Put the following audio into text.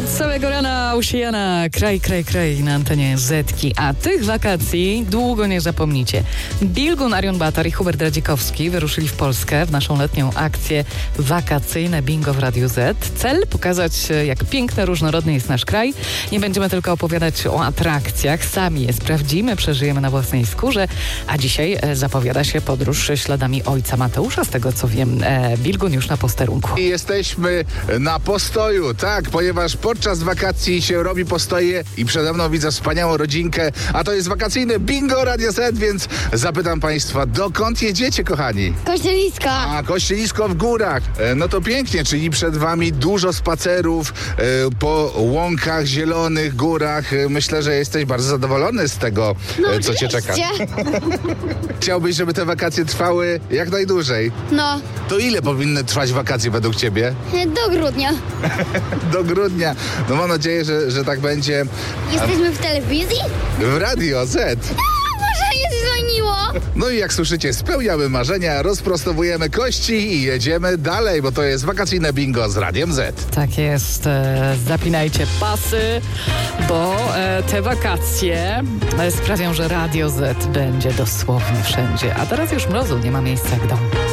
Od samego rana usijana kraj na antenie Zetki, a tych wakacji długo nie zapomnicie. Bilgun Arion-Batar i Hubert Radzikowski wyruszyli w Polskę w naszą letnią akcję wakacyjne bingo w Radiu Z. Cel pokazać, jak piękny, różnorodny jest nasz kraj. Nie będziemy tylko opowiadać o atrakcjach, sami je sprawdzimy, przeżyjemy na własnej skórze, a dzisiaj zapowiada się podróż śladami ojca Mateusza, z tego co wiem. Bilgun już na posterunku. I jesteśmy na postoju, tak, ponieważ podczas wakacji się robi postoje i przede mną widzę wspaniałą rodzinkę, a to jest wakacyjne bingo Radia Z, więc zapytam Państwa, dokąd jedziecie, kochani? Kościelisko. A, Kościelisko w górach. No to pięknie, czyli przed Wami dużo spacerów po łąkach, zielonych górach. Myślę, że jesteś bardzo zadowolony z tego, co Cię czeka. Chciałbyś, żeby te wakacje trwały jak najdłużej. No, To ile powinny trwać wakacje według Ciebie? do grudnia. Do grudnia. No mam nadzieję, że tak będzie. Jesteśmy w telewizji? W Radio Z. Może się zmieniło? No i jak słyszycie, spełniamy marzenia, rozprostowujemy kości i jedziemy dalej, bo to jest wakacyjne bingo z Radiem Z. Tak jest, zapinajcie pasy, bo te wakacje sprawią, że Radio Z będzie dosłownie wszędzie. A teraz już mrozu nie ma miejsca jak dom.